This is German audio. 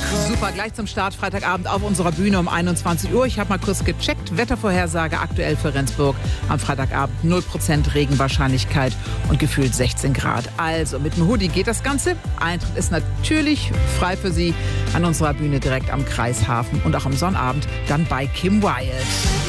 Super, gleich zum Start Freitagabend auf unserer Bühne um 21 Uhr. Ich habe mal kurz gecheckt. Wettervorhersage aktuell für Rendsburg. Am Freitagabend 0% Regenwahrscheinlichkeit und gefühlt 16 Grad. Also mit dem Hoodie geht das Ganze. Eintritt ist natürlich frei für Sie an unserer Bühne direkt am Kreishafen und auch am Sonnabend dann bei Kim Wilde.